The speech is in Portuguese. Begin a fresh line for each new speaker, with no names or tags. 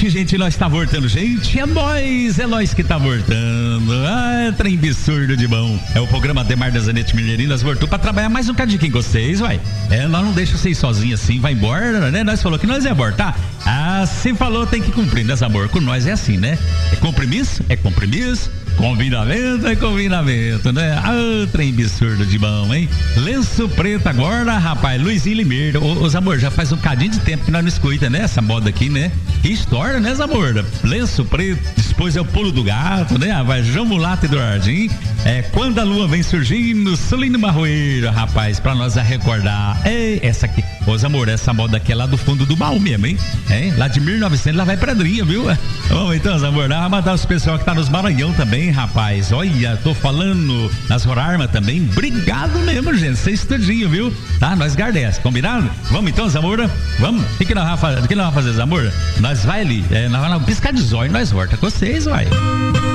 gente, nós tá voltando, gente. É nós que tá voltando. Ah, trem absurdo de bom. É o programa Demar da Zanete Mineirinhas voltou pra trabalhar mais um cadinho com vocês, uai. Nós não deixa vocês sozinhos assim, vai embora, né? Nós falou que nós ia abortar. Ah, se falou, tem que cumprir, né, amor? Com nós é assim, né? É compromisso, combinamento é combinamento, né? Ah, trem absurdo de bom, hein? Lenço preto agora, rapaz, Luizinho Limeira. Ô, amor, já faz um cadinho de tempo que nós não escuta, né? Essa moda aqui, né? Que história, né, amor? Lenço preto, depois é o pulo do gato, né? Vai João Mulato e Eduardinho. Quando a lua vem surgindo, Solino Marroeiro, rapaz, pra nós a recordar. Essa aqui, ô, amor, essa moda aqui é lá do fundo do baú mesmo, hein? Lá de 1900, lá vai Pedrinha, viu? Bom, então, amor, vai mandar os pessoal que tá nos Maranhão também, rapaz. Olha, tô falando nas Roraima também. Obrigado mesmo, gente. Vocês tudinho, viu? Tá? Nós gardece, combinado? Vamos então, Zamora? Vamos? O que nós vamos fazer, Zamora? Nós vai ali, nós vamos piscar de zóio, nós volta com vocês, vai.